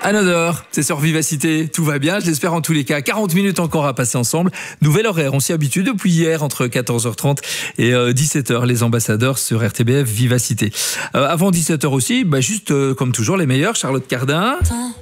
Another, c'est sur Vivacité, tout va bien, je l'espère en tous les cas. 40 minutes encore à passer ensemble. Nouvel horaire, on s'y habitue depuis hier entre 14h30 et 17h, les ambassadeurs sur RTBF Vivacité. Avant 17h aussi, juste comme toujours les meilleurs, Charlotte Cardin.